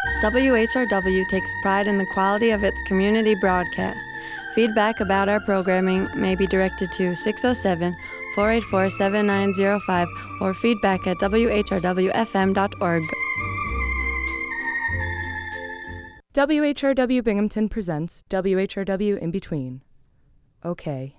WHRW takes pride in the quality of its community broadcast. Feedback about our programming may be directed to 607-484-7905 or feedback at whrwfm.org. WHRW Binghamton presents WHRW In Between. Okay.